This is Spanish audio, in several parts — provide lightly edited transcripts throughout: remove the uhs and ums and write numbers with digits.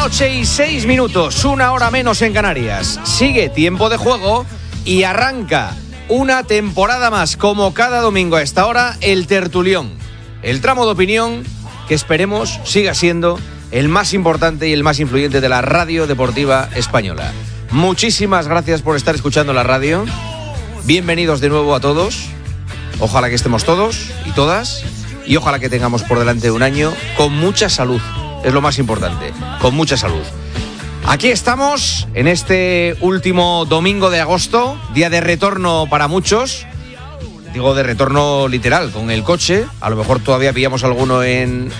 noche y 6 minutos, 1 hora menos en Canarias. Sigue tiempo de juego y arranca una temporada más, como cada domingo a esta hora, el Tertulión. El tramo de opinión que esperemos siga siendo el más importante y el más influyente de la radio deportiva española. Muchísimas gracias por estar escuchando la radio. Bienvenidos de nuevo a todos. Ojalá que estemos todos y todas. Y ojalá que tengamos por delante un año con mucha salud. Es lo más importante, con mucha salud. Aquí estamos en este último domingo de agosto, día de retorno para muchos. Digo de retorno literal, con el coche. A lo mejor todavía pillamos alguno en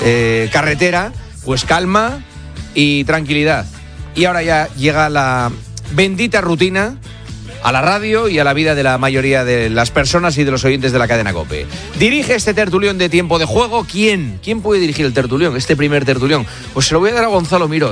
carretera. Pues calma y tranquilidad. Y ahora ya llega la bendita rutina a la radio y a la vida de la mayoría de las personas y de los oyentes de la cadena COPE. Dirige este tertulión de tiempo de juego. ¿Quién puede dirigir el tertulión? Este primer tertulión. Pues se lo voy a dar a Gonzalo Miró,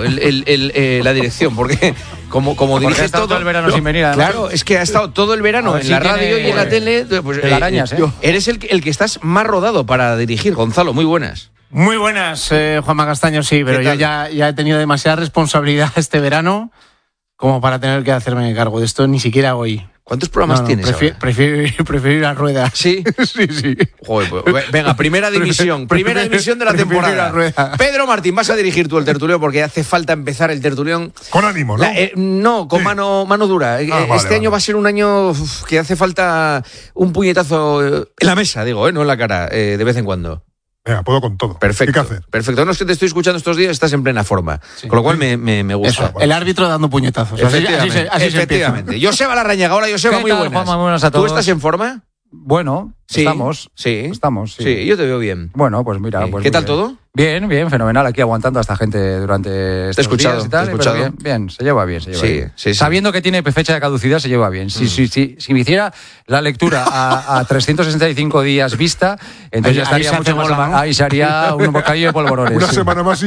la dirección, porque como dirige todo el verano sin venir. Además. Claro, es que ha estado todo el verano en la radio y en la tele. Pues, arañas, eres el que estás más rodado para dirigir, Gonzalo. Muy buenas. Muy buenas, Juanma Castaño, sí, pero yo ya he tenido demasiada responsabilidad este verano como para tener que hacerme cargo de esto, ni siquiera hoy. ¿Cuántos programas tienes ahora? Prefiero ir a rueda. ¿Sí? Sí. Joder, pues, venga, primera división de la temporada. Pedro Martín, vas a dirigir tú el tertulión porque hace falta empezar el tertulión. Con ánimo, ¿no? No, con mano dura. Este año va a ser un año que hace falta un puñetazo en la mesa, digo, no en la cara, de vez en cuando. Venga, puedo con todo. Perfecto. ¿Qué hay que hacer? Perfecto. No es que te estoy escuchando estos días, estás en plena forma. Sí. Con lo cual me gusta. Eso, el árbitro dando puñetazos. Efectivamente. Joseba Larrañaga. Hola, Joseba, muy buenas. Juanma, muy buenas a todos. ¿Tú estás en forma? Bueno, sí, estamos. Sí. Estamos, sí. Sí, yo te veo bien. Bueno, pues mira. Sí. Pues ¿Qué tal todo? Bien, fenomenal. Aquí aguantando a esta gente durante estos días y tal. Te he escuchado. Bien, se lleva bien. Sí. Sabiendo que tiene fecha de caducidad, se lleva bien. Si me hiciera la lectura a 365 días vista, entonces ya estaría mucho más... Ahí se haría un bocadillo de polvorones. Una semana más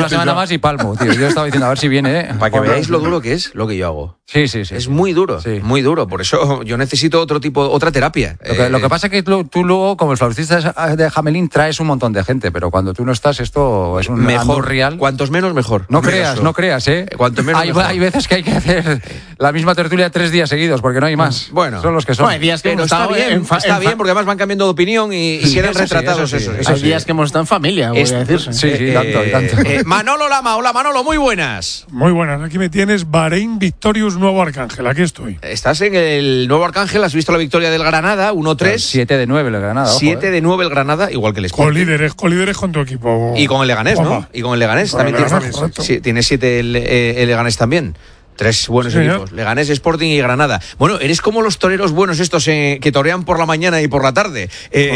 y palmo, tío. Yo estaba diciendo, a ver si viene, Para que veáis lo duro que es lo que yo hago. Sí. Es muy duro, muy duro. Por eso yo necesito otra terapia. Lo que pasa es que tú luego, como el flautista de Hamelin, traes un montón de gente, pero cuando tú no estás, esto es un mejor real. Cuantos menos, mejor. No creas, ¿eh? Cuanto menos, hay veces que hay que hacer la misma tertulia 3 días seguidos, porque no hay más. Bueno. Son los que son. Hay días que hemos está bien, porque además van cambiando de opinión y quedan retratados eso. Hay días que hemos estado en familia, voy a decirse. Sí, tanto. Manolo Lama. Hola, Manolo, muy buenas. Muy buenas. Aquí me tienes, Bahrein Victorious Nuevo Arcángel. Aquí estoy. Estás en el Nuevo Arcángel, has visto la victoria del Granada, 1-3. 7-9 el Granada. 7-9 el Granada, igual que el Sporting. Colíderes con tu equipo. Y con el Leganés, ¿no? Y con el Leganés también tiene 7 el Leganés también. 3 buenos equipos, Leganés, Sporting y Granada. Bueno, eres como los toreros buenos estos que torean por la mañana y por la tarde.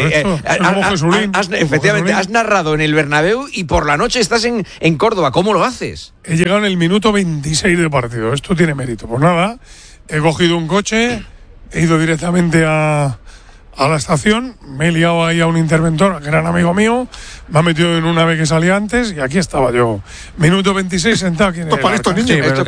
Efectivamente, has narrado en el Bernabéu y por la noche estás en Córdoba. ¿Cómo lo haces? He llegado en el minuto 26 de partido. Esto tiene mérito. Pues nada, he cogido un coche, he ido directamente a la estación, me he liado ahí a un interventor, gran amigo mío, me ha metido en una vez que salía antes y aquí estaba yo. Minuto 26 sentado aquí en el para estos niños. Sí, pero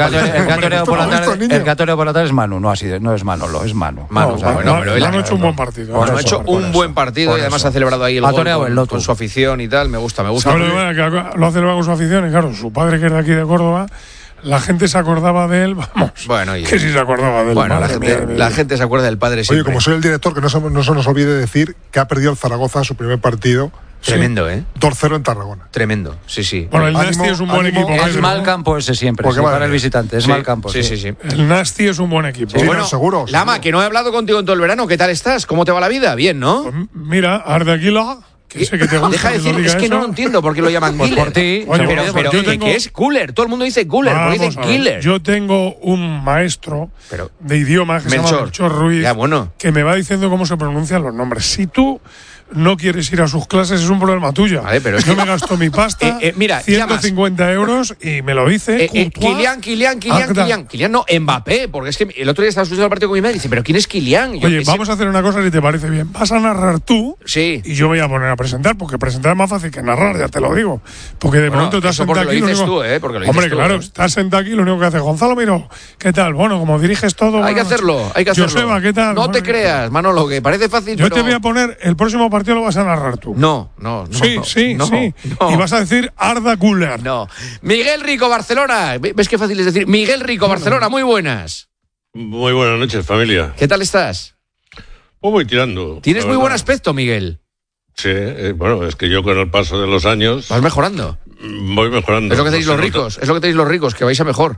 el catoreo por la tarde es Manu, no es Manolo, es Manu. Manu ha hecho un buen partido. Manu ha hecho un buen partido y además ha celebrado ahí el gol con su afición y tal, me gusta. Lo ha celebrado con su afición y claro, su padre que es de aquí de Córdoba, la gente se acordaba de él, vamos. Bueno, que sí se acordaba de él. Bueno, la gente se acuerda del padre siempre. Oye, como soy el director, que no se nos olvide decir que ha perdido el Zaragoza su primer partido. Tremendo, 2-0 en Tarragona. Tremendo, sí. Bueno, el Nasti es un buen equipo. Es mal campo ese siempre, para el visitante, es mal campo. Sí. El Nasti es un buen equipo. Sí, bueno, seguro. Lama, que no he hablado contigo en todo el verano, ¿qué tal estás? ¿Cómo te va la vida? Bien, ¿no? Pues mira, Ardequila, que sé que te gusta. Deja de decir, es que no lo entiendo por qué lo llaman pues Killer. Por ti. Pero ¿qué es? Cooler. Todo el mundo dice Cooler, porque dicen Killer. Yo tengo un maestro de idioma que se llama Melchor Ruiz, que me va diciendo cómo se pronuncian los nombres. Si tú no quieres ir a sus clases, es un problema tuyo. Vale, pero yo me gasto mi pasta, mira, 150 euros, y me lo dice. Kylian no, Mbappé, porque es que el otro día estaba escuchando el partido con mi madre y dice, ¿pero quién es Kylian? Oye, vamos a hacer una cosa si te parece bien. Vas a narrar tú y yo voy a poner a presentar, porque presentar es más fácil que narrar, ya te lo digo. Porque de momento te has sentado aquí. Hombre, claro, estás sentado aquí, lo único que hace Gonzalo Miró, ¿qué tal? Bueno, como diriges todo. Hay que hacerlo. Joseba, ¿qué tal? No te creas, Manolo, que parece fácil. Yo te voy a poner el próximo partido partido lo vas a narrar tú. No. Sí. Y vas a decir Arda Güler. No. Miguel Rico, Barcelona. ¿Ves qué fácil es decir? Miguel Rico, Barcelona, muy buenas. Muy buenas noches, familia. ¿Qué tal estás? Pues voy tirando. Tienes muy buen aspecto, Miguel. Sí, bueno, es que yo con el paso de los años... Vas mejorando. Voy mejorando. Es lo que tenéis los ricos, que vais a mejor.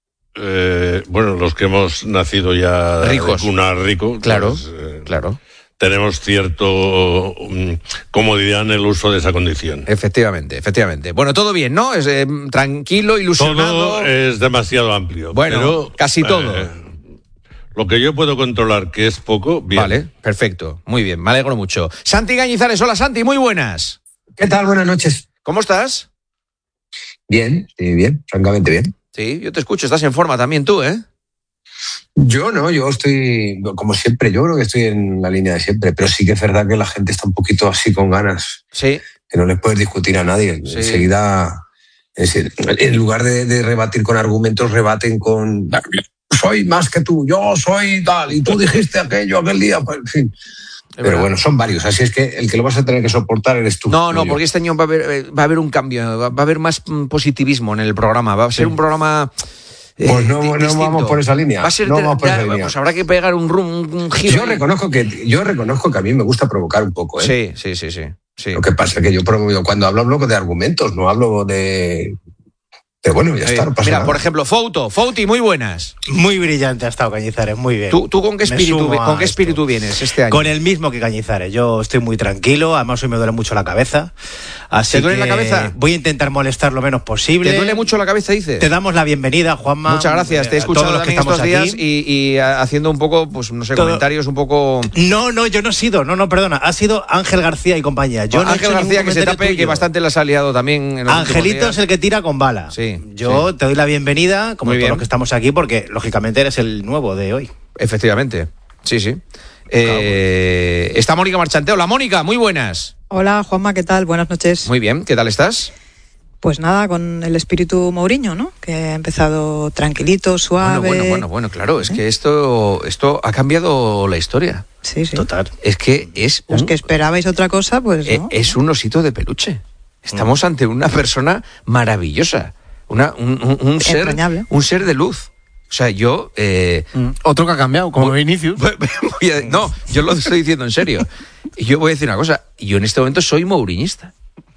Bueno, los que hemos nacido ya ricos. Cuna rico. Claro, pues, claro. Tenemos cierto comodidad en el uso de esa condición. Efectivamente. Bueno, todo bien, ¿no? Es tranquilo, ilusionado. Todo es demasiado amplio. Bueno, pero, casi todo. Lo que yo puedo controlar, que es poco, bien. Vale, perfecto. Muy bien, me alegro mucho. Santi Cañizares, hola Santi, muy buenas. ¿Qué tal? Buenas noches. ¿Cómo estás? Bien, francamente bien. Sí, yo te escucho, estás en forma también tú, ¿eh? Yo estoy, como siempre, yo creo que estoy en la línea de siempre, pero sí que es verdad que la gente está un poquito así con ganas. Sí. Que no les puedes discutir a nadie. Sí. Enseguida, en lugar de rebatir con argumentos, rebaten con... Soy más que tú, yo soy tal, y tú dijiste aquello aquel día, pues, en fin. Pero bueno, son varios, así es que el que lo vas a tener que soportar eres tú. No, porque este año va a haber un cambio, va a haber más positivismo en el programa, va a ser un programa... Pues no vamos por esa línea. Va a ser pues habrá que pegar un giro. Yo reconozco que a mí me gusta provocar un poco, ¿eh? Sí. Lo que pasa es que yo cuando hablo de argumentos, no hablo de bueno, ya está, no pasa nada. Por ejemplo, Fouti, muy buenas. Muy brillante ha estado Cañizares, muy bien. ¿Tú con qué espíritu vienes este año? Con el mismo que Cañizares. Yo estoy muy tranquilo, además hoy me duele mucho la cabeza. Así ¿Te duele la cabeza? Voy a intentar molestar lo menos posible. ¿Te duele mucho la cabeza, dices? Te damos la bienvenida, Juanma. Muchas gracias, te he escuchado también estos días y haciendo un poco, pues no sé, comentarios un poco... No, yo no he sido, perdona, ha sido Ángel García y compañía. Yo no Ángel García, que se tape, tuyo. Que bastante las ha liado también en los Angelito es el que tira con bala. Sí. Yo te doy la bienvenida, como todos los que estamos aquí, porque lógicamente eres el nuevo de hoy. Efectivamente, sí. Está Mónica Marchante. Hola, Mónica, muy buenas. Hola, Juanma, ¿qué tal? Buenas noches. Muy bien, ¿qué tal estás? Pues nada, con el espíritu Mourinho, ¿no? Que ha empezado tranquilito, suave. Bueno, claro, es que esto ha cambiado la historia. Sí. Total. Es que es Los que esperabais otra cosa, pues no. Es un osito de peluche. Estamos ante una persona maravillosa. Un ser de luz. O sea, yo... Otro que ha cambiado, como Vinicius. No, yo lo estoy diciendo en serio. Y yo voy a decir una cosa. Yo en este momento soy mouriñista.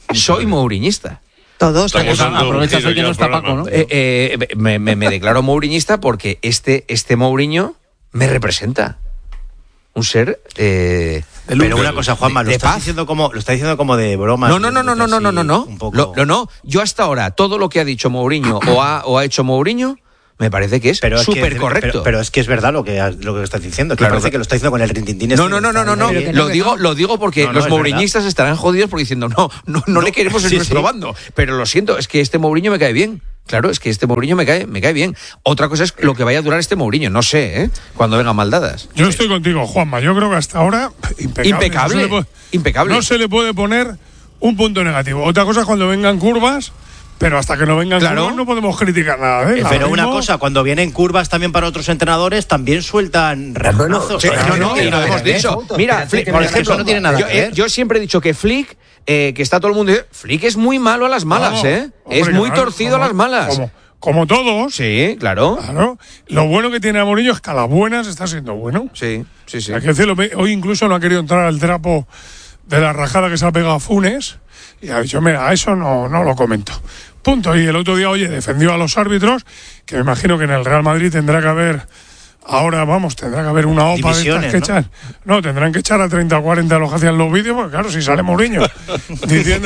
Todos. Aprovechas hoy que no está Paco, ¿no? Me declaro mouriñista porque este Mourinho me representa. Un ser... Pero una cosa, Juanma, lo está diciendo como de broma. No. No. Yo hasta ahora, todo lo que ha dicho Mourinho o ha hecho Mourinho, me parece que es súper correcto. Pero es que es verdad lo que estás diciendo. Claro, parece que lo está diciendo con el rintintín. No. Lo digo porque los mouriñistas estarán jodidos porque diciendo no le queremos en nuestro bando. Pero lo siento, es que este Mourinho me cae bien. Claro, es que este Mourinho me cae bien. Otra cosa es lo que vaya a durar este Mourinho. No sé, cuando vengan maldadas. Yo estoy contigo, Juanma. Yo creo que hasta ahora impecable. No se le puede poner un punto negativo. Otra cosa es cuando vengan curvas. Pero hasta que no vengan curvas no podemos criticar nada. Pero una cosa, cuando vienen curvas también para otros entrenadores, también sueltan rejonazos. Lo hemos dicho. Mira, Flick, por ejemplo, no tiene nada que ver. Yo siempre he dicho que Flick, que está todo el mundo diciendo, Flick es muy malo a las malas, es muy torcido a las malas. Como todos. Sí, claro. Lo bueno que tiene a Mourinho es que a las buenas está siendo bueno. Sí. Hay que decirlo, hoy incluso no ha querido entrar al trapo de la rajada que se ha pegado a Funes y ha dicho, mira, eso no lo comento. Punto. Y el otro día, defendió a los árbitros, que me imagino que en el Real Madrid tendrá que haber una OPA de estas que echan. No, tendrán que echar a 30 o 40 los que hacían los vídeos, porque claro, si sale Mourinho diciendo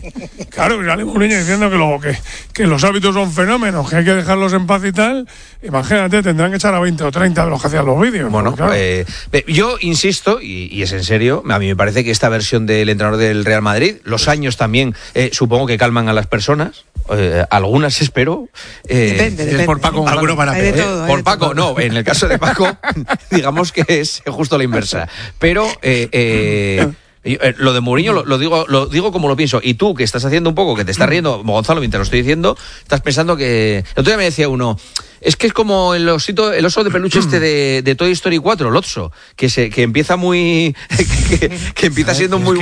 que los árbitros son fenómenos, que hay que dejarlos en paz y tal, imagínate, tendrán que echar a 20 o 30 de los que hacían los vídeos. Bueno, claro. Yo insisto, y es en serio, a mí me parece que esta versión del entrenador del Real Madrid, los años también, supongo que calman a las personas. Algunas espero. Depende. Por Paco, algunos van a pedir. Por Paco, no. En el caso de Paco, digamos que es justo la inversa. Pero lo de Mourinho lo digo como lo pienso. Y tú, que estás haciendo un poco, que te estás riendo, Gonzalo, mientras lo estoy diciendo, estás pensando que... El otro día me decía uno, Es que es como el oso de peluche de Toy Story 4, el Otso, que empieza muy que empieza siendo muy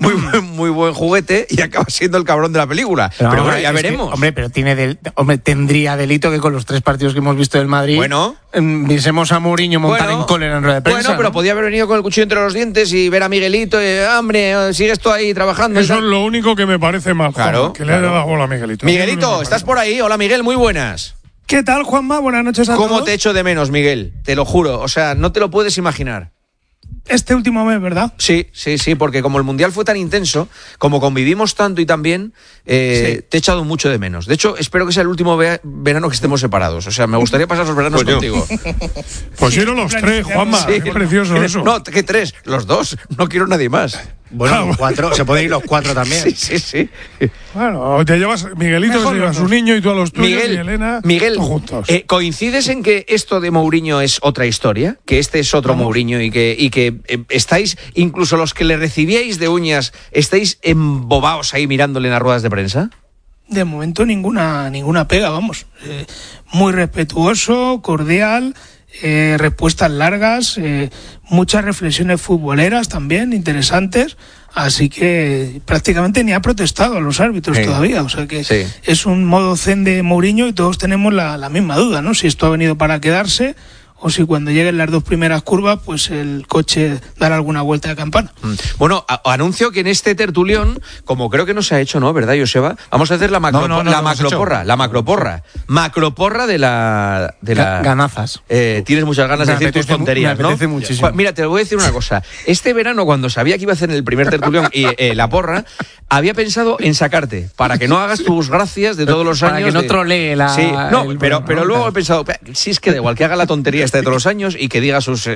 buen juguete y acaba siendo el cabrón de la película. Pero bueno, ya veremos. Pero tendría delito que con los 3 partidos que hemos visto del Madrid, viésemos a Mourinho montar en cólera en rueda de prensa. Bueno, pero podía haber venido con el cuchillo entre los dientes y ver a Miguelito, hombre, sigues tú ahí trabajando. Eso es lo único que me parece mal, que le haya dado bola a Miguelito. Miguelito, ¿estás por ahí? Hola, Miguel, muy buenas. ¿Qué tal, Juanma? Buenas noches a todos. ¿Cómo te echo de menos, Miguel? Te lo juro, o sea, no te lo puedes imaginar. Este último mes, ¿verdad? Sí, porque como el Mundial fue tan intenso, como convivimos tanto y tan bien, te he echado mucho de menos. De hecho, espero que sea el último verano que estemos separados. O sea, me gustaría pasar los veranos contigo. Pues quiero los 3, Juanma. Sí. Qué precioso eso. No, ¿qué 3? Los 2. No quiero nadie más. Bueno, 4. Se pueden ir los 4 también. Sí. Bueno, te llevas Miguelito, se lleva a su niño y tú a los tuyos, y Elena, Miguel, juntos. ¿Coincides en que esto de Mourinho es otra historia? Que este es otro Mourinho y que estáis, incluso los que le recibíais de uñas, estáis embobados ahí mirándole en las ruedas de prensa? De momento ninguna pega, vamos. Muy respetuoso, cordial, respuestas largas, muchas reflexiones futboleras también interesantes, así que prácticamente ni ha protestado a los árbitros todavía, o sea que es un modo zen de Mourinho y todos tenemos la misma duda, ¿no? Si esto ha venido para quedarse o si cuando lleguen las 2 primeras curvas, pues el coche dará alguna vuelta de campana. Bueno, anuncio que en este tertulión, como creo que no se ha hecho, ¿no? ¿Verdad, Joseba? Vamos a hacer la macroporra. La macroporra de la... Ganazas. Tienes muchas ganas de decir tus tonterías, ¿no? Muchísimo. Mira, te voy a decir una cosa. Este verano, cuando sabía que iba a hacer el primer tertulión y la porra, había pensado en sacarte, para que no hagas tus gracias de todos los años. Para que no trolee la... Sí, no, pero luego he pensado, si es que da igual, que haga la tontería de todos los años y que diga sus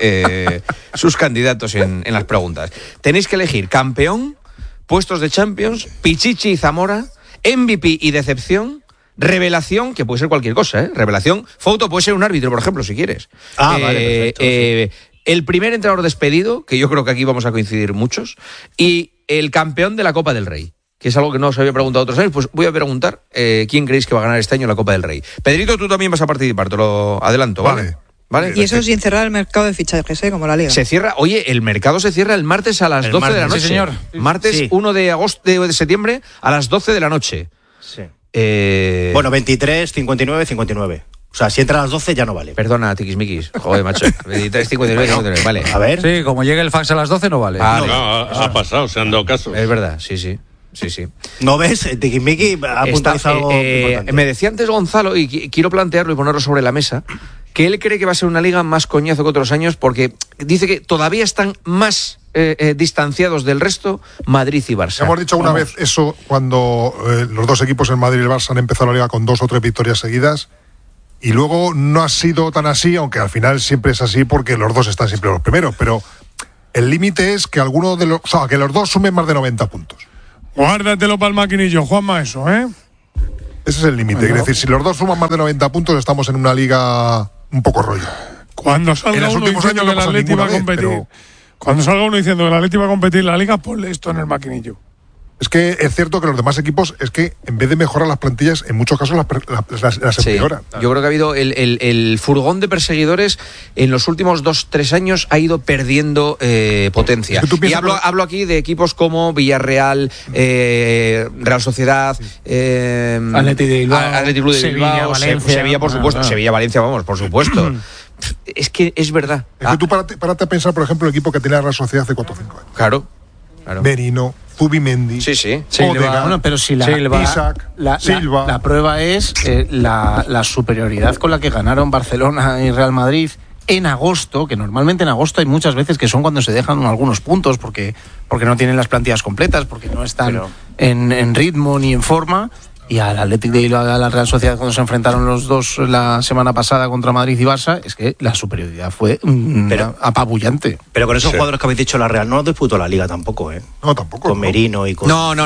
candidatos en las preguntas. Tenéis que elegir campeón, puestos de Champions, Pichichi y Zamora, MVP y decepción, revelación, que puede ser cualquier cosa, revelación, foto puede ser un árbitro, por ejemplo, si quieres. Vale, perfecto. El primer entrenador despedido, que yo creo que aquí vamos a coincidir muchos, y el campeón de la Copa del Rey, que es algo que no os había preguntado otros años, pues voy a preguntar quién creéis que va a ganar este año la Copa del Rey. Pedrito, tú también vas a participar, te lo adelanto, ¿vale? Y eso sin cerrar el mercado de fichajes, como la Liga. Se cierra, el mercado se cierra el martes a las 12 de la noche. Sí, señor. Martes 1 de septiembre a las 12 de la noche. Sí. Bueno, 23, 59, 59. O sea, si entra a las 12 ya no vale. Perdona, tiquismiquis. Joder, macho. 23, 59, 59. Vale. A ver. Sí, como llegue el fax a las 12 no vale. Ha pasado, se han dado casos. Es verdad, sí. ¿No ves? Tiquismiqui ha puntualizado. Me decía antes Gonzalo, y quiero plantearlo y ponerlo sobre la mesa, que él cree que va a ser una liga más coñazo que otros años porque dice que todavía están más distanciados del resto Madrid y Barça. Hemos dicho una vez eso cuando los 2 equipos, el Madrid y el Barça, han empezado la liga con 2 o 3 victorias seguidas y luego no ha sido tan así, aunque al final siempre es así porque los 2 están siempre los primeros, pero el límite es que que los 2 sumen más de 90 puntos. Guárdatelo para el maquinillo, Juanma, eso, ¿eh? Ese es el límite. Es decir, si los 2 suman más de 90 puntos, estamos en una liga un poco rollo. Cuando salga uno diciendo que el Atleti va a competir, cuando salga uno diciendo que el Atleti va a competir en la liga, ponle esto en el maquinillo. Es que es cierto que los demás equipos, es que en vez de mejorar las plantillas, en muchos casos las empeoran. Yo creo que ha habido el furgón de perseguidores en los últimos 2-3 años ha ido perdiendo potencia. Es que y hablo aquí de equipos como Villarreal, Real Sociedad, Athletic de Bilbao, Sevilla, Valencia, Sevilla, por supuesto, Sevilla, Valencia, vamos, por supuesto. Es que es verdad. Es que tú párate a pensar, por ejemplo, el equipo que tenía la Real Sociedad hace 4 o 5 años. Claro. Merino, Zubimendi, Silva. Bueno, pero si Isaac, Silva. La prueba es la superioridad con la que ganaron Barcelona y Real Madrid en agosto, que normalmente en agosto hay muchas veces que son cuando se dejan algunos puntos porque no tienen las plantillas completas, porque no están en ritmo ni en forma. Y al Athletic de Bilbao, a la Real Sociedad, cuando se enfrentaron los 2 la semana pasada contra Madrid y Barça, es que la superioridad fue apabullante. Pero con esos jugadores que habéis dicho, la Real no disputó la Liga tampoco, ¿eh? No, tampoco. Con Merino y con... No,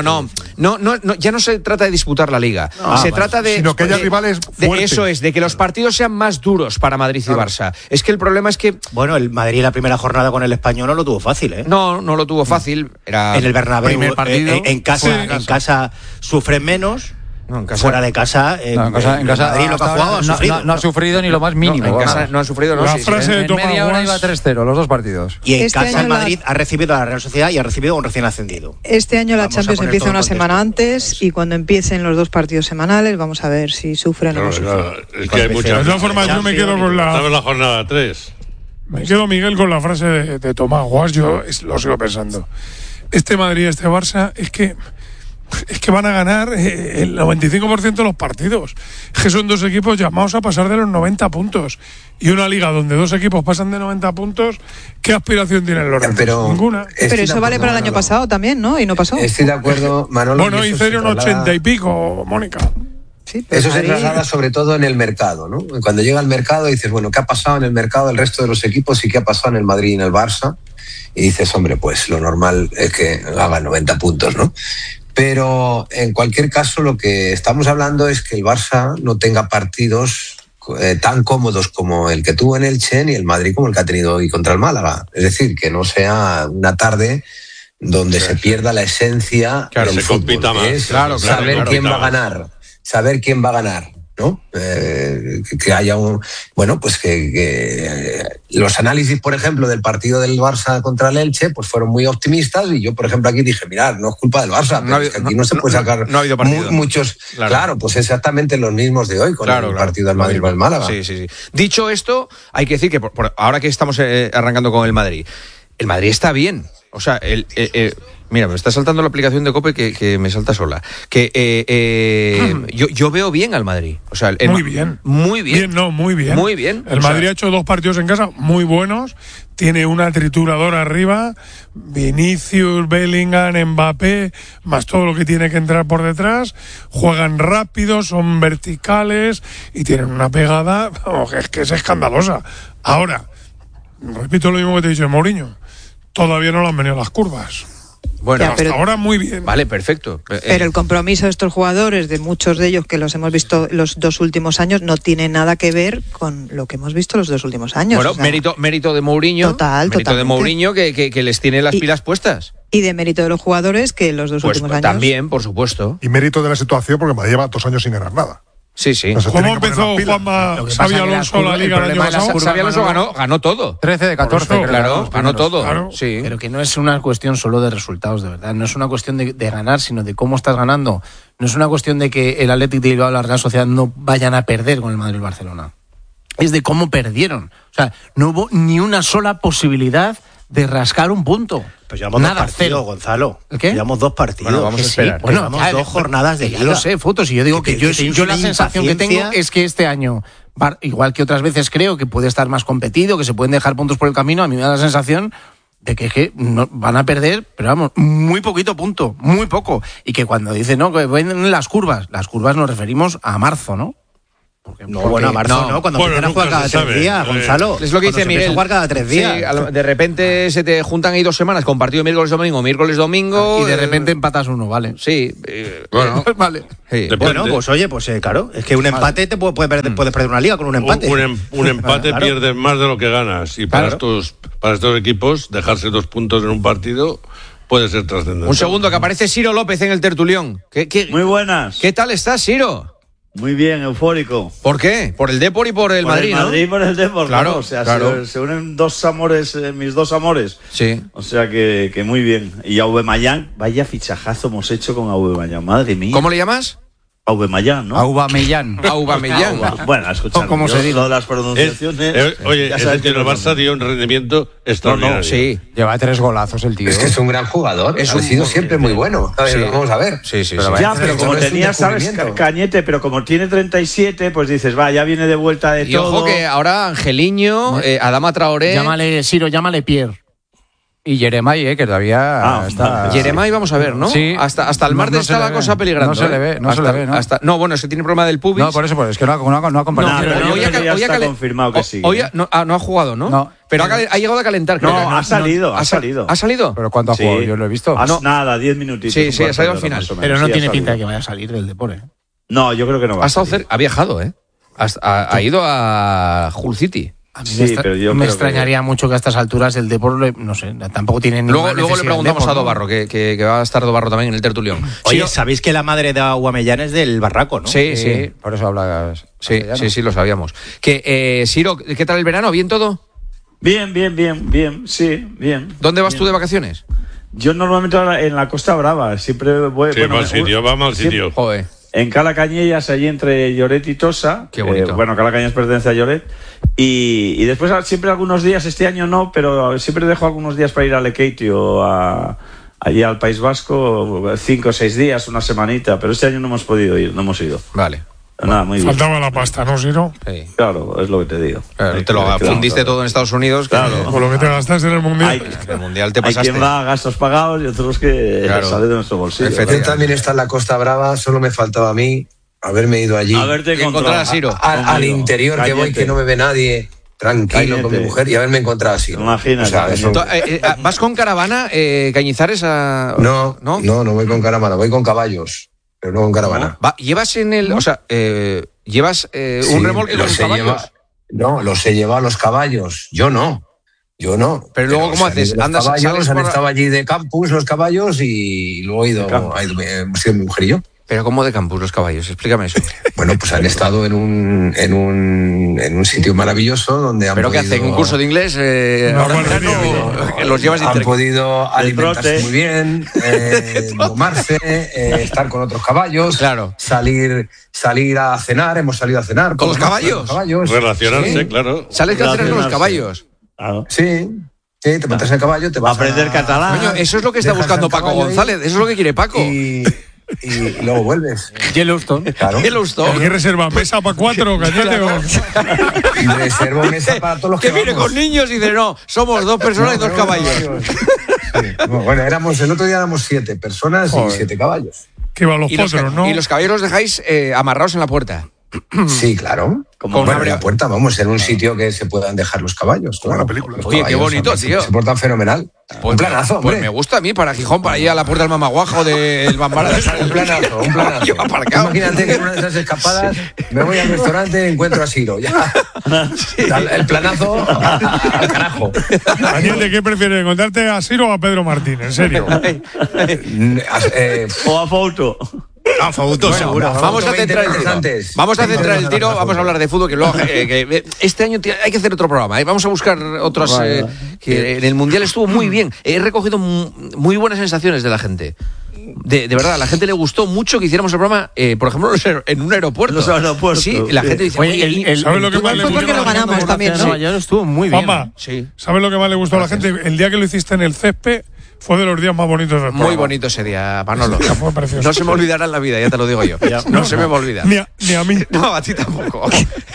ya no se trata de disputar la Liga. Se trata de... Sino que haya rivales fuertes. Eso es, de que los partidos sean más duros para Madrid y Barça. Es que el problema es que... Bueno, el Madrid la primera jornada con el Español no lo tuvo fácil, ¿eh? No lo tuvo fácil. Era en el Bernabéu, primer partido, en casa sufren menos. No, en casa, fuera de casa, en casa Madrid lo que ha jugado ha sufrido. No ha sufrido ni lo más mínimo. En casa no ha sufrido, no. La Sí, frase de en Tomás media hora Guas, iba 3-0 los dos partidos. Y en Este casa año el Madrid ha recibido a la Real Sociedad y ha recibido a un recién ascendido. Este año la Vamos a Champions poner empieza todo una en contexto. semana antes y cuando empiecen los 2 partidos semanales vamos a ver si sufren o no sufren. Claro, es que hay de muchas. todas formas, yo me quedo con ¿Sabes la jornada 3? Me quedo, Miguel, con la frase de Tomás Guas. Yo lo sigo pensando. Este Madrid y este Barça es que van a ganar el 95% de los partidos. Es que son 2 equipos llamados a pasar de los 90 puntos. Y una liga donde 2 equipos pasan de 90 puntos, ¿qué aspiración tienen los demás? Ninguna. Pero eso vale para el año pasado también, ¿no? Y no pasó. Estoy de acuerdo, Manolo. Bueno, hicieron 80 y pico, Mónica. Sí, pero Eso se Madrid- traslada sobre todo en el mercado, ¿no? Cuando llega al mercado dices, bueno, ¿qué ha pasado en el mercado del resto de los equipos y qué ha pasado en el Madrid y en el Barça? Y dices, hombre, pues lo normal es que hagan 90 puntos, ¿no? Pero en cualquier caso lo que estamos hablando es que el Barça no tenga partidos tan cómodos como el que tuvo en Elche ni el Madrid como el que ha tenido hoy contra el Málaga. Es decir, que no sea una tarde donde se pierda la esencia Claro, del se fútbol, compita que más. es Claro, saber claro, quién va a claro. ganar. Saber quién va a ganar, ¿no? Que haya un... Bueno, pues que los análisis, por ejemplo, del partido del Barça contra el Elche, pues fueron muy optimistas y yo, por ejemplo, aquí dije, mirad, no es culpa del Barça, pero es que aquí no se puede sacar no ha habido partido. muchos... Claro, pues exactamente los mismos de hoy con el partido del Madrid con el Málaga. Sí. Dicho esto, hay que decir que ahora que estamos arrancando con el Madrid está bien. O sea, mira, me está saltando la aplicación de COPE que me salta sola. Yo veo bien al Madrid. O sea, Muy bien. Muy bien. Muy bien. Muy bien. El Madrid ha hecho 2 partidos en casa muy buenos. Tiene una trituradora arriba. Vinicius, Bellingham, Mbappé, más todo lo que tiene que entrar por detrás. Juegan rápido, son verticales y tienen una pegada que es escandalosa. Ahora, repito lo mismo que te he dicho de Mourinho. Todavía no le han venido las curvas. Bueno, Ya, pero- hasta ahora muy bien. Vale, perfecto. Pero el compromiso de estos jugadores, de muchos de ellos que los hemos visto los 2 últimos años, no tiene nada que ver con lo que hemos visto los 2 últimos años. Bueno, O sea, mérito de Mourinho. Total, mérito de totalmente. Mourinho que les tiene las pilas puestas. y de mérito de los jugadores que los 2 Pues últimos años. también, por supuesto. Y mérito de la situación porque Madrid lleva 2 años sin ganar nada. Sí, sí. No se ¿Cómo tiene que poner empezó las pilas. Juanma Lo que Xavi pasa que Alonso la liga el año pasado? Xabi Alonso ganó todo. 13 de 14, Por eso, creo. Claro, los ganó primeros. todo. Claro. Sí. Pero que no es una cuestión solo de resultados, de verdad. No es una cuestión de ganar, sino de cómo estás ganando. No es una cuestión de que el Athletic de Bilbao y la Real Sociedad no vayan a perder con el Madrid y el Barcelona. Es de cómo perdieron. O sea, no hubo ni una sola posibilidad de rascar un punto. Pues llevamos Nada, 2 partidos, cero. Gonzalo. ¿El qué? Llevamos 2 partidos. Bueno, vamos a Que esperar. Bueno, Llevamos ya, 2 jornadas de ya liga. lo sé, Fotos. Y yo digo que yo tienes la una sensación que tengo impaciencia. es que este año, igual que otras veces creo que puede estar más competido, que se pueden dejar puntos por el camino, a mí me da la sensación de que no, van a perder, pero vamos, muy poquito punto, muy poco. Y que cuando dicen, no, que ven las curvas nos referimos a marzo, ¿no? No, bueno, a marzo no, cuando Bueno, empiezan a jugar nunca cada se 3 sabe. días, Gonzalo. Es lo que Cuando dice se empieza Miguel. a jugar cada 3 días. Sí, de repente se te juntan ahí 2 semanas con partido miércoles-domingo. Y de repente empatas uno, ¿vale? Sí. Bueno, vale. Sí. Depende. Bueno, pues oye, pues claro, es que un empate te puedes perder una liga con un empate. Un empate Claro. pierdes más de lo que ganas. Y para estos equipos, dejarse 2 puntos en un partido puede ser trascendente. Un segundo, que aparece Ciro López en el tertulión. Muy buenas. ¿Qué tal estás, Ciro? Muy bien, eufórico. ¿Por qué? ¿Por el Depor y por el Por Madrid, el Madrid y no? por el Depor, Claro, ¿no? O sea, claro. se unen 2 amores, mis 2 amores. Sí. O sea que muy bien. Y Aubameyang, vaya fichajazo hemos hecho con Aubameyang, madre mía. ¿Cómo le llamas? Aubameyang, ¿no? Aubameyang. Aubameyang. Bueno, escuchad, ¿Cómo se dice? lo de las pronunciaciones. Oye, ya es sabes que en el no Barça dio un rendimiento No, extraordinario. Sí. Lleva 3 golazos el tío. Es que es un gran jugador, Es ha un sido muy- siempre muy bueno. A ver, Sí. vamos a ver. Sí, sí, Pero sí. Ya, pero Esto como no es un tenía, ¿sabes? descubrimiento. Cañete, pero como tiene 37, pues dices, va, ya viene de vuelta de Y todo. ojo que ahora Angeliño, Adama Traoré. Llámale, Ciro, llámale Pierre. Y Jeremai, que todavía está... Jeremai, vamos a ver, ¿no? Sí. Hasta el No- martes no se está le la ve. cosa peligrando. No se le ve, no se le ve, ¿no? No, bueno, es que tiene problema del pubis. No, por eso, es que no ha compartido. No, pero yo Hoy creo que ya está calen- confirmado que sigue. hoy no ha jugado, ¿no? No. Pero ha llegado a calentar, creo. No, que ha salido, ha salido. ¿Ha salido? Pero ¿cuánto ha Sí. jugado? Yo lo he visto. No. Nada, 10 minutitos. Sí, un sí, ha cuarto salido de al hora, final. más o menos. Pero no Sí, ha tiene salido. pinta de que vaya a salir del Depor, No, yo creo que no va Ha a estado salir. ha viajado, ¿eh? Ha ido a Hull City. A mí me extrañaría mucho que a estas alturas el Depor, no sé, tampoco tiene ninguna Luego le preguntamos a Dobarro, que va a estar Dobarro también en el tertulión. Oye, ¿sabéis que la madre de Aubameyang es del Barraco, no? Sí. Por eso hablas. Sí, lo sabíamos. Siro, ¿qué tal el verano? ¿Bien todo? Bien, sí, bien. ¿Dónde vas tú de vacaciones? Yo normalmente en la Costa Brava, siempre voy... Sí, mal sitio, va mal sitio. Joder. En Calacañellas, allí entre Lloret y Tossa. Qué bonito. Calacañas pertenece a Lloret. Y después siempre algunos días, este año no, pero siempre dejo algunos días para ir a Lekeitio, allí al País Vasco, 5 o 6 días, una semanita. Pero este año no hemos podido ir, no hemos ido. Vale. Nada, muy bien. Faltaba la pasta, ¿no, Siro? Sí. Claro, es lo que te digo. Claro, te lo fundiste todo en Estados Unidos. Claro. Por lo que te gastaste en el Mundial. En el Mundial te pasaste. Hay quien va a gastos pagados y otros que sale de nuestro bolsillo. Yo también está en la Costa Brava, solo me faltaba a mí haberme ido allí. Encontrar a Siro. Al interior, que voy, que no me ve nadie, tranquilo con mi mujer, y haberme encontrado a Siro. Imagínate. O sea, ¿Vas con caravana, Cañizares? No voy con caravana, voy con caballos, pero no con caravana. ¿Llevas en el... O sea, ¿llevas un remolque con caballos? Los he llevado a los caballos, yo no. Pero luego, ¿cómo haces? Los caballos han estado allí de campus, los caballos, y luego he ido mi mujer y yo. ¿Pero cómo de campus los caballos? Explícame eso. Bueno, pues han estado en un sitio maravilloso donde han ¿Pero podido... qué hacen? ¿Un curso de inglés? ¿Los llevas de Han podido alimentarse muy bien, domarse, estar con otros caballos, claro. salir a cenar, hemos salido a cenar. ¿Con los caballos? Relacionarse, sí. Claro. ¿Sales a cenar con los caballos? Claro. Sí, te montas en el caballo, te vas a aprender catalán. Coño, eso es lo que está buscando Paco González, eso es lo que quiere Paco. Y luego vuelves. Yellowstone. Claro. Yellowstone. ¿Qué reserva? ¿Mesa para 4, cañete? Reservo mesa para todos los que viene con niños y dice, no, somos 2 personas y 2 caballos. Bueno, el otro día éramos 7 personas y 7 caballos. Que van los potros, ¿no? Y los caballos los dejáis amarrados en la puerta. Sí, claro. En la puerta, vamos, en un sitio que se puedan dejar los caballos. Como la película. Oye, qué bonito, tío. Se portan fenomenal. Pues, un planazo, hombre. Pues me gusta a mí para Gijón, para ir a la puerta del Mamaguajo del Bambara. Un planazo. Yo aparcado. Imagínate que en una de esas escapadas me voy al restaurante y encuentro a Siro. Ya. El planazo al carajo. Daniel, ¿qué prefieres? ¿Encontrarte a Siro o a Pedro Martín? En serio. O a Fouto. Fouto, seguro. Vamos a centrar el tiro. Vamos a hablar de fútbol, que luego este año hay que hacer otro programa. Vamos a buscar otros que en el Mundial estuvo muy bien. He recogido muy buenas sensaciones de la gente. De verdad, a la gente le gustó mucho que hiciéramos el programa, por ejemplo, en un aeropuerto. Los aeropuertos. Sí, la gente dice, oye, ¿sabes lo que más le gustó? Porque lo ganamos también, ¿no? Estuvo muy bien. Mamá, ¿sabes lo que más le gustó a la gente? El día que lo hiciste en el césped fue de los días más bonitos del programa. Muy bonito ese día, Manolo. Fue precioso. No se me olvidará en la vida, ya te lo digo yo. No se me va a olvidar. Ni a mí. No, a ti tampoco.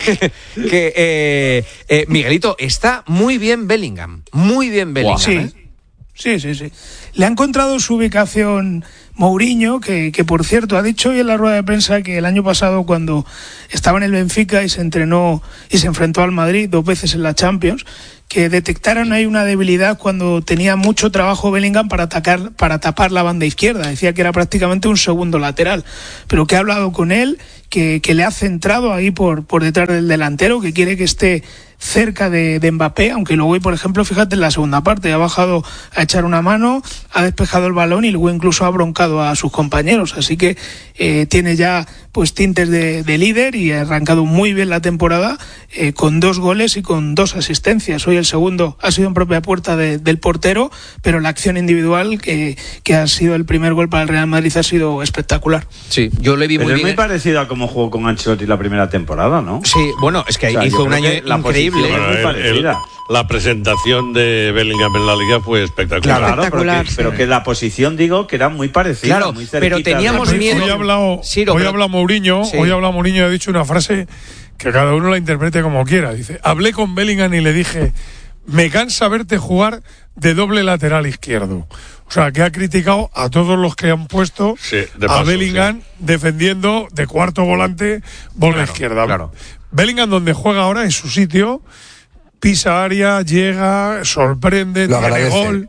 Miguelito, está muy bien Bellingham. Muy bien Bellingham. Sí. Le ha encontrado su ubicación Mourinho, que por cierto ha dicho hoy en la rueda de prensa que el año pasado, cuando estaba en el Benfica y se entrenó y se enfrentó al Madrid 2 veces en la Champions, que detectaron ahí una debilidad cuando tenía mucho trabajo Bellingham para tapar la banda izquierda. Decía que era prácticamente un segundo lateral, pero que ha hablado con él, que le ha centrado ahí por detrás del delantero, que quiere que esté cerca de Mbappé, aunque luego, por ejemplo, fíjate en la segunda parte, ha bajado a echar una mano, ha despejado el balón y luego incluso ha broncado a sus compañeros, así que tiene ya pues tintes de líder y ha arrancado muy bien la temporada con 2 goles y con 2 asistencias. Hoy el segundo ha sido en propia puerta del portero, pero la acción individual que ha sido el primer gol para el Real Madrid ha sido espectacular. Sí, yo le vi muy bien. Es muy parecido a cómo jugó con Ancelotti la primera temporada, ¿no? Sí, bueno, es que hizo un año increíble. Muy parecida. La presentación de Bellingham en la Liga fue espectacular. Claro, pero que la posición, digo, que era muy parecida. Claro, muy pero teníamos miedo. Hoy habla Mourinho y ha dicho una frase que cada uno la interprete como quiera. Dice, hablé con Bellingham y le dije, me cansa verte jugar de doble lateral izquierdo. O sea, que ha criticado a todos los que han puesto a Bellingham defendiendo de cuarto volante por la izquierda. Claro. Bellingham, donde juega ahora, en su sitio, pisa área, llega, sorprende,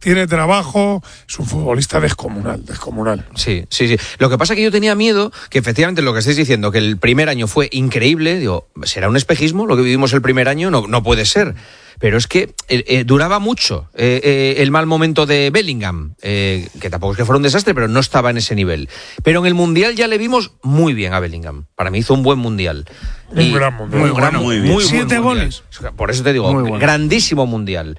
tiene trabajo, es un futbolista descomunal. Sí. Lo que pasa es que yo tenía miedo, que efectivamente lo que estáis diciendo, que el primer año fue increíble, digo, ¿será un espejismo lo que vivimos el primer año? No puede ser. Pero es que duraba mucho el mal momento de Bellingham, que tampoco es que fuera un desastre, pero no estaba en ese nivel. Pero en el Mundial ya le vimos muy bien a Bellingham. Para mí hizo un buen Mundial. Un gran Mundial. Muy bien. 7 goles. Por eso te digo, grandísimo Mundial.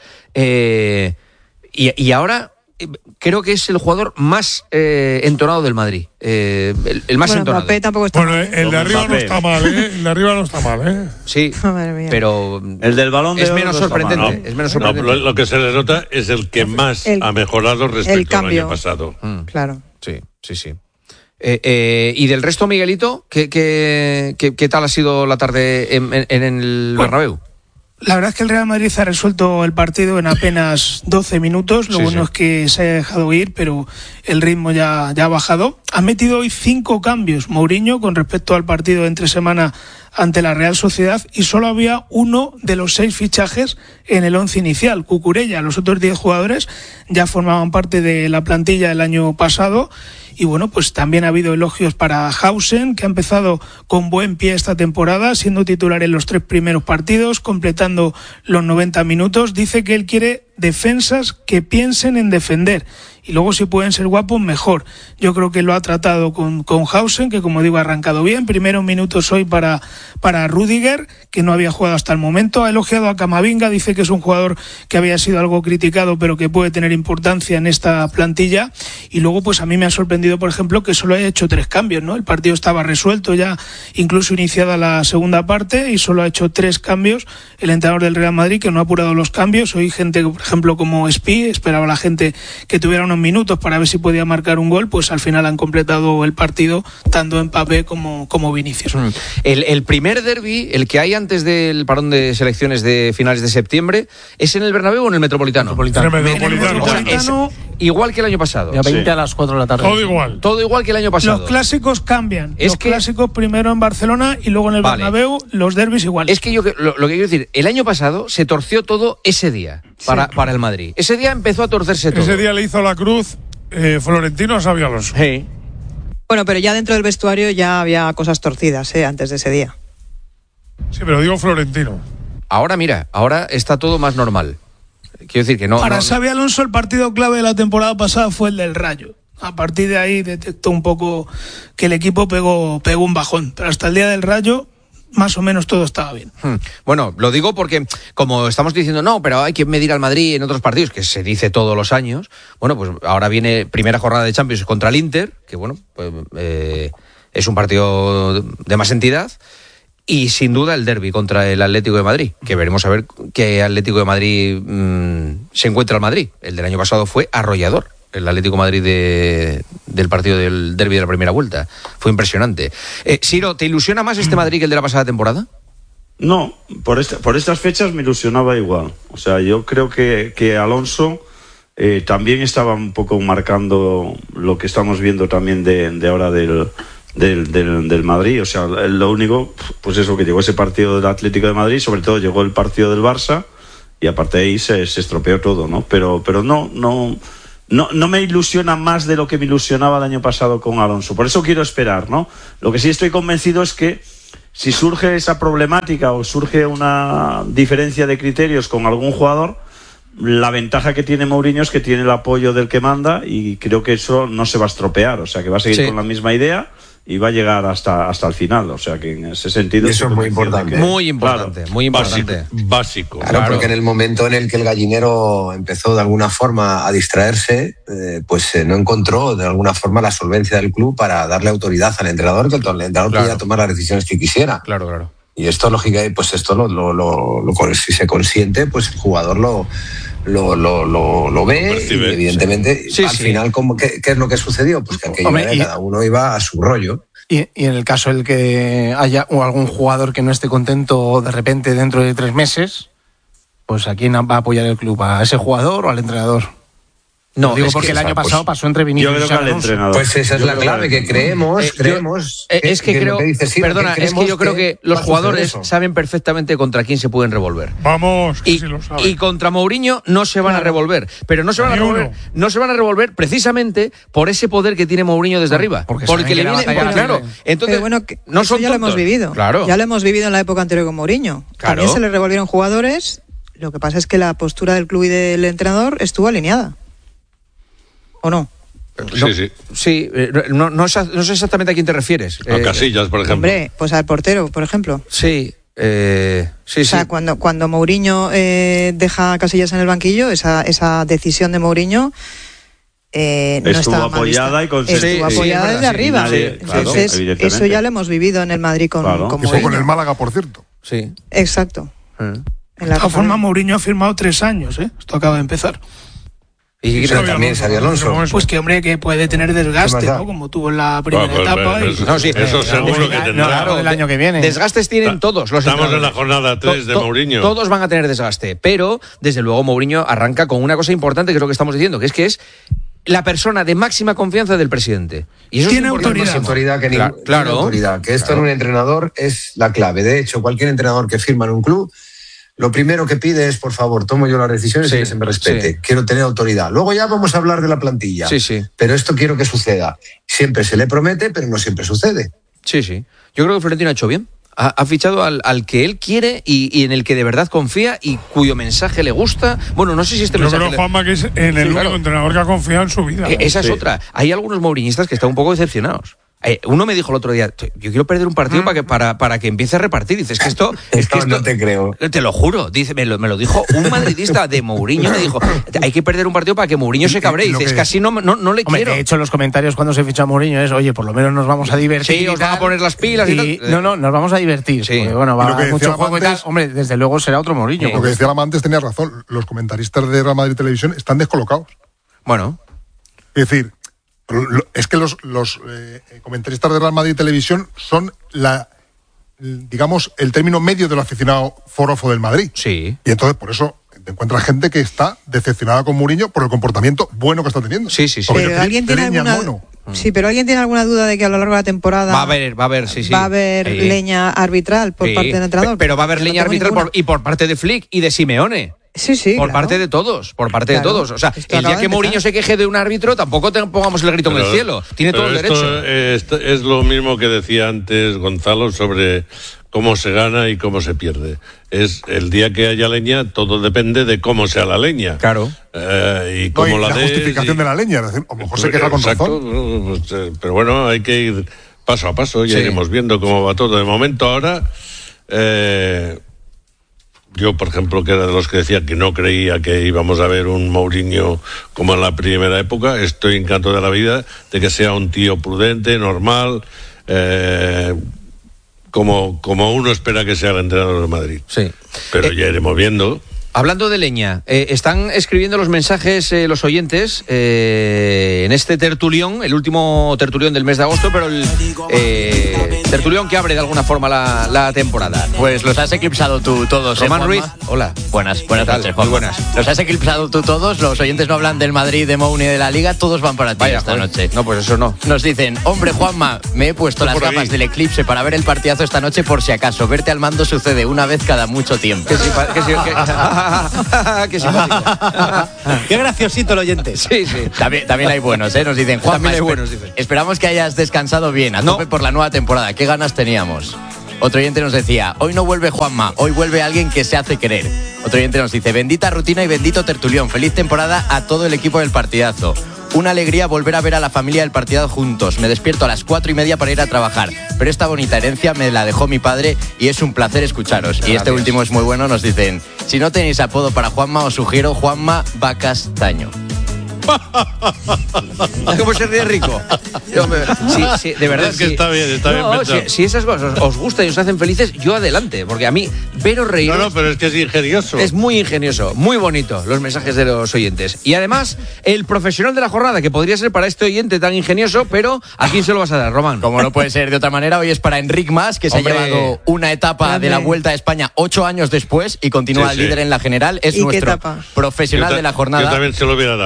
Y ahora creo que es el jugador más entonado del Madrid. El más entonado. Mbappé tampoco está mal. El de arriba no está mal, ¿eh? El de arriba no está mal, ¿eh? Sí, pero el del Balón de es Oro menos no está mal, sorprendente. ¿no? Es menos sorprendente. Lo que se le nota es el que más ha mejorado respecto al año pasado. Claro. Sí. Y del resto, Miguelito, ¿qué tal ha sido la tarde en el Bernabéu? La verdad es que el Real Madrid ha resuelto el partido en apenas 12 minutos. Lo bueno es que se ha dejado ir, pero el ritmo ya ha bajado. Ha metido hoy 5 cambios Mourinho con respecto al partido de entre semana ante la Real Sociedad, y solo había uno de los 6 fichajes en el 11 inicial, Cucurella. Los otros 10 jugadores ya formaban parte de la plantilla del año pasado. Y bueno, pues también ha habido elogios para Hausen, que ha empezado con buen pie esta temporada, siendo titular en los 3 primeros partidos, completando los 90 minutos. Dice que él quiere defensas que piensen en defender. Y luego, si pueden ser guapos, mejor. Yo creo que lo ha tratado con Hausen, que como digo ha arrancado bien. Primeros minutos hoy para Rüdiger, que no había jugado hasta el momento. Ha elogiado a Camavinga, dice que es un jugador que había sido algo criticado, pero que puede tener importancia en esta plantilla. Y luego, pues a mí me ha sorprendido, por ejemplo, que solo haya hecho 3 cambios, ¿no? El partido estaba resuelto ya, incluso iniciada la segunda parte, y solo ha hecho 3 cambios el entrenador del Real Madrid, que no ha apurado los cambios. Hoy gente, por ejemplo, como Spi, esperaba la gente que tuviera unos minutos para ver si podía marcar un gol, pues al final han completado el partido tanto Mbappé como Vinicius. El primer derbi, el que hay antes del parón de selecciones de finales de septiembre, ¿es en el Bernabéu o en el Metropolitano? Metropolitano. Igual que el año pasado. Ya 20 a las 4 de la tarde. Todo igual que el año pasado. Los clásicos cambian. Los clásicos primero en Barcelona y luego en el Bernabéu, los derbis igual. Es que lo que quiero decir, el año pasado se torció todo ese día para el Madrid. Ese día empezó a torcerse todo. Ese día le hizo la cruz Florentino a Xabi Alonso. Sí. Bueno, pero ya dentro del vestuario ya había cosas torcidas, antes de ese día. Sí, pero digo Florentino. Ahora está todo más normal. Quiero decir que no. Para Xabi Alonso, el partido clave de la temporada pasada fue el del Rayo. A partir de ahí detectó un poco que el equipo pegó un bajón. Pero hasta el día del Rayo, más o menos todo estaba bien. Bueno, lo digo porque, como estamos diciendo, no, pero hay que medir al Madrid en otros partidos, que se dice todos los años. Bueno, pues ahora viene primera jornada de Champions contra el Inter, que bueno, pues es un partido de más entidad. Y sin duda el derbi contra el Atlético de Madrid, que veremos a ver qué Atlético de Madrid se encuentra al Madrid. El del año pasado fue arrollador, el Atlético de Madrid del partido del derbi de la primera vuelta. Fue impresionante. Siro, ¿te ilusiona más este Madrid que el de la pasada temporada? No, por estas fechas me ilusionaba igual. O sea, yo creo que Alonso también estaba un poco marcando lo que estamos viendo también de ahora del Madrid. O sea, lo único, pues eso, que llegó ese partido del Atlético de Madrid, sobre todo llegó el partido del Barça, y aparte de ahí se estropeó todo, ¿no? Pero no me ilusiona más de lo que me ilusionaba el año pasado con Alonso. Por eso quiero esperar, ¿no? Lo que sí estoy convencido es que si surge esa problemática o surge una diferencia de criterios con algún jugador, la ventaja que tiene Mourinho es que tiene el apoyo del que manda, y creo que eso no se va a estropear. O sea, que va a seguir con la misma idea y va a llegar hasta el final. O sea, que en ese sentido... Eso es muy importante. Muy importante, claro, muy importante. Básico. Claro, porque en el momento en el que el gallinero empezó de alguna forma a distraerse, pues no encontró de alguna forma la solvencia del club para darle autoridad al entrenador, que el entrenador podía tomar las decisiones que quisiera. Claro. Y esto, lógicamente, pues esto si se consiente, pues el jugador lo ve, percibe, y evidentemente al final ¿qué es lo que sucedió? Pues que cada uno iba a su rollo. Y en el caso del que haya algún jugador que no esté contento de repente dentro de 3 meses, pues ¿a quién va a apoyar el club? ¿A ese jugador o al entrenador? No, digo porque el año pasado pasó entre Vinicius y Alonso. Pues esa es la clave, que creemos. Es que creo, perdona, es que yo creo que los jugadores saben perfectamente contra quién se pueden revolver. Vamos, que y, sí lo saben. Y contra Mourinho no se van a revolver, pero no se van a revolver precisamente por ese poder que tiene Mourinho desde arriba, porque le viene claro. Entonces, bueno, no son ya tontos. Lo hemos vivido. Claro. Ya lo hemos vivido en la época anterior con Mourinho. Claro. También se le revolvieron jugadores. Lo que pasa es que la postura del club y del entrenador estuvo alineada. ¿O no? Sí, no sé exactamente a quién te refieres. A Casillas, por ejemplo. Hombre, pues al portero, por ejemplo. Sí. O sea, cuando Mourinho deja a Casillas en el banquillo, esa decisión de Mourinho no estuvo apoyada y estuvo apoyada desde arriba. Entonces, eso ya lo hemos vivido en el Madrid con Mourinho. Con el Málaga, por cierto. Sí. Exacto. De todas formas, Mourinho ha firmado 3 años, Esto acaba de empezar. Y también Xabi Alonso. Pues que, hombre, que puede tener desgaste, ¿no? Como tuvo en la primera etapa. Eso seguro que tendrá. Claro, el año que viene. Desgastes tienen todos los Estamos en la jornada 3 de Mourinho. Todos van a tener desgaste, pero desde luego Mourinho arranca con una cosa importante que es lo que estamos diciendo, que es la persona de máxima confianza del presidente. Y eso tiene autoridad. Que esto en un entrenador es la clave. De hecho, cualquier entrenador que firma en un club, lo primero que pide es, por favor, tomo yo las decisiones y que se me respete. Sí. Quiero tener autoridad. Luego ya vamos a hablar de la plantilla. Sí. Pero esto quiero que suceda. Siempre se le promete, pero no siempre sucede. Sí. Yo creo que Florentino ha hecho bien. Ha fichado al que él quiere y en el que de verdad confía y cuyo mensaje le gusta. Bueno, no sé si este mensaje... Yo creo, Juanma, que es en el único entrenador que ha confiado en su vida. Esa es otra. Hay algunos mouriñistas que están un poco decepcionados. Uno me dijo el otro día, yo quiero perder un partido para que empiece a repartir. Dices que esto no te creo. Te lo juro. Dice, me lo dijo un madridista de Mourinho. Me dijo, hay que perder un partido para que Mourinho se cabree. Dices, que así no le quiero. De hecho, en los comentarios cuando se ficha a Mourinho es, oye, por lo menos nos vamos a divertir. Sí, os van a poner las pilas y tal. No, nos vamos a divertir. Sí. Porque, bueno, va a haber mucho juego y tal. Hombre, desde luego será otro Mourinho. Lo que decía Lama antes tenía razón. Los comentaristas de Real Madrid Televisión están descolocados. Bueno. Es decir, es que los comentaristas de Real Madrid Televisión son digamos, el término medio del aficionado forofo del Madrid. Sí. Y entonces, por eso, te encuentras gente que está decepcionada con Mourinho por el comportamiento bueno que está teniendo. Sí. Pero ¿alguien tiene alguna duda de que a lo largo de la temporada va a haber leña arbitral por parte del entrenador? Pero va a haber leña arbitral y por parte de Flick y de Simeone. Sí, por parte de todos, O sea, el día que Mourinho se queje de un árbitro, tampoco pongamos el grito en el cielo. Tiene todo el derecho. Esto es lo mismo que decía antes Gonzalo sobre cómo se gana y cómo se pierde. Es el día que haya leña, todo depende de cómo sea la leña. Claro. Y cómo la justificación de la leña. Es decir, a lo mejor se queja con razón. Pero bueno, hay que ir paso a paso. Ya iremos viendo cómo va todo. De momento ahora... Yo, por ejemplo, que era de los que decía que no creía que íbamos a ver un Mourinho como en la primera época, estoy encanto de la vida de que sea un tío prudente, normal, como uno espera que sea el entrenador de Madrid. Sí. Pero ya iremos viendo. Hablando de leña, están escribiendo los mensajes los oyentes en este tertulión, el último tertulión del mes de agosto, pero el tertulión que abre de alguna forma la temporada. Pues los has eclipsado tú todos. Román Ruiz, hola. Buenas noches, Juan. Muy buenas. Los has eclipsado tú todos, los oyentes no hablan del Madrid, de Mou ni de la Liga, todos van para ti esta noche. No, pues eso no. Nos dicen, hombre Juanma, me he puesto las gafas del eclipse para ver el partidazo esta noche por si acaso. Verte al mando sucede una vez cada mucho tiempo. Qué simpático. Qué graciosito el oyente. Sí. También hay buenos, Nos dicen, Juanma, esperamos que hayas descansado bien, a tope por la nueva temporada. ¿Qué ganas teníamos? Otro oyente nos decía, hoy no vuelve Juanma, hoy vuelve alguien que se hace querer. Otro oyente nos dice, bendita rutina y bendito tertulión. Feliz temporada a todo el equipo del partidazo. Una alegría volver a ver a la familia del partidazo juntos. Me despierto a las 4:30 para ir a trabajar. Pero esta bonita herencia me la dejó mi padre y es un placer escucharos. Gracias. Y este último es muy bueno, nos dicen, si no tenéis apodo para Juanma, os sugiero Juanma Bacastaño. ¿Cómo se ríe Rico? Sí, de verdad. Es que está bien pensado. Si esas cosas os gustan y os hacen felices, yo adelante, porque a mí veros reír. No, pero es que es ingenioso. Es muy ingenioso, muy bonito los mensajes de los oyentes. Y además, el profesional de la jornada, que podría ser para este oyente tan ingenioso, pero ¿a quién se lo vas a dar, Román? Como no puede ser de otra manera, hoy es para Enric Mas, que se ha llevado una etapa de la Vuelta a España 8 años después y continúa líder en la general. Es nuestro profesional de la jornada. Yo también se lo hubiera dado. Pero para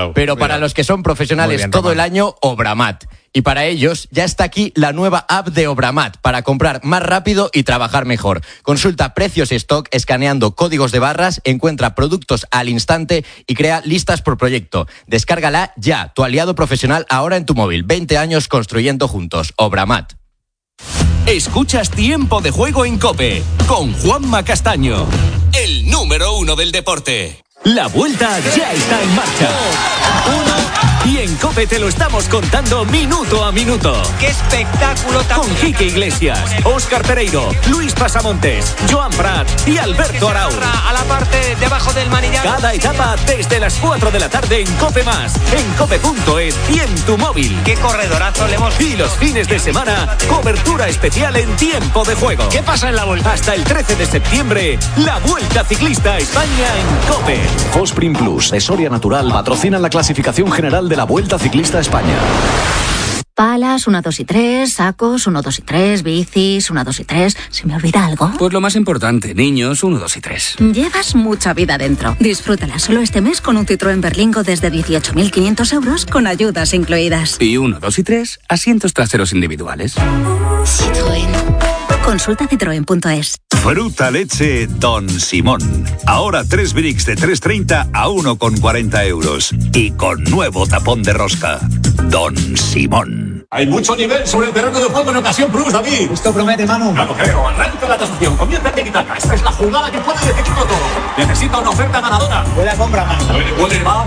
para los que son profesionales bien, todo Román. el año, Obramat. Y para ellos ya está aquí la nueva app de Obramat para comprar más rápido y trabajar mejor. Consulta precios y stock escaneando códigos de barras, encuentra productos al instante y crea listas por proyecto. Descárgala ya, tu aliado profesional ahora en tu móvil. 20 años construyendo juntos. Obramat. Escuchas Tiempo de Juego en COPE con Juanma Castaño, el número 1 del deporte. La vuelta ya está en marcha. Y en COPE te lo estamos contando minuto a minuto. ¡Qué espectáculo tan... Con Quique Iglesias, Óscar Pereiro, Luis Pasamontes, Joan Prat y Alberto Arau. A la parte debajo del manillar. Cada etapa desde las 4 de la tarde en COPE+, en cope.es y en tu móvil. ¡Qué corredorazo le hemos... Y los fines de semana, cobertura especial en Tiempo de Juego. ¿Qué pasa en la vuelta? Hasta el 13 de septiembre, la Vuelta Ciclista a España en COPE. Fosprin Plus de Soria Natural patrocinan la clasificación general de la Vuelta Ciclista a España. Palas, 1, 2 y 3, sacos, 1, 2 y 3, bicis, 1, 2 y 3. ¿Se me olvida algo? Pues lo más importante, niños, 1, 2 y 3. Llevas mucha vida dentro. Disfrútala solo este mes con un Citroën Berlingo desde 18.500 euros con ayudas incluidas. Y 1, 2 y 3, asientos traseros individuales. Citroën. Consulta citroen.es. Fruta leche Don Simón. Ahora 3 bricks de 3,30 a 1,40 euros. Y con nuevo tapón de rosca. Don Simón. Hay mucho nivel sobre el terreno de juego en ocasión plus, David. Esto promete, Manu. Claro, creo. Arranca la tasación. Comienza el tiki-taka. Esta es la jugada que puede decidirlo todo. Necesita una oferta ganadora. Buena compra, Manu. Puede. Va.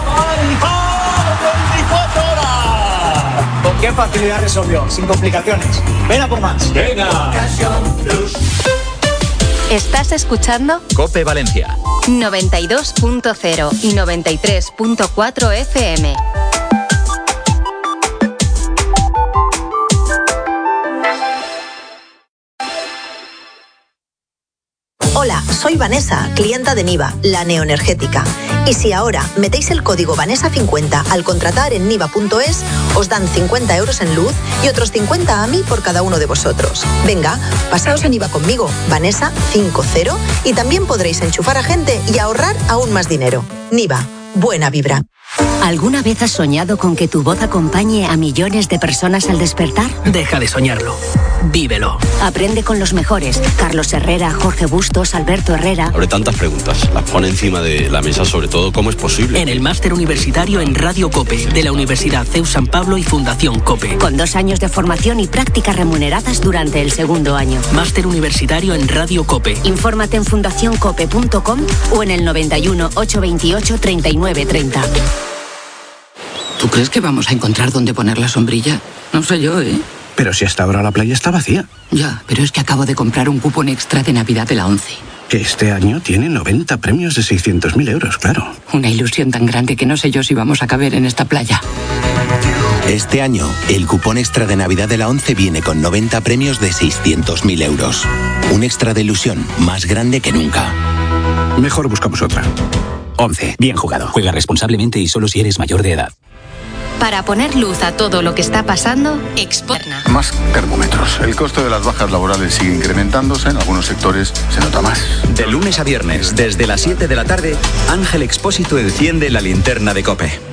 24 horas. ¿Con qué facilidad resolvió? Sin complicaciones. Ven a por más. Venga. ¿Estás escuchando? COPE Valencia. 92.0 y 93.4 FM. Hola, soy Vanessa, clienta de Niva, la neoenergética. Y si ahora metéis el código Vanessa50 al contratar en niva.es, os dan 50 euros en luz y otros 50 a mí por cada uno de vosotros. Venga, pasaos a Niva conmigo, Vanessa50, y también podréis enchufar a gente y ahorrar aún más dinero. Niva, buena vibra. ¿Alguna vez has soñado con que tu voz acompañe a millones de personas al despertar? Deja de soñarlo. Vívelo. Aprende con los mejores. Carlos Herrera, Jorge Bustos, Alberto Herrera. Abre tantas preguntas, las pone encima de la mesa, sobre todo, ¿cómo es posible? En el máster universitario en Radio COPE, de la Universidad CEU San Pablo y Fundación COPE. Con 2 años de formación y prácticas remuneradas durante el segundo año. Máster universitario en Radio COPE. Infórmate en fundacioncope.com o en el 91 828 3930. ¿Tú crees que vamos a encontrar dónde poner la sombrilla? No sé yo, ¿eh? Pero si hasta ahora la playa está vacía. Ya, pero es que acabo de comprar un cupón extra de Navidad de la ONCE. Que este año tiene 90 premios de 600.000 euros, claro. Una ilusión tan grande que no sé yo si vamos a caber en esta playa. Este año, el cupón extra de Navidad de la ONCE viene con 90 premios de 600.000 euros. Un extra de ilusión más grande que nunca. Mejor buscamos otra. ONCE, bien jugado. Juega responsablemente y solo si eres mayor de edad. Para poner luz a todo lo que está pasando, Externa. Más termómetros. El costo de las bajas laborales sigue incrementándose. En algunos sectores se nota más. De lunes a viernes, desde las 7 de la tarde, Ángel Expósito enciende la linterna de COPE.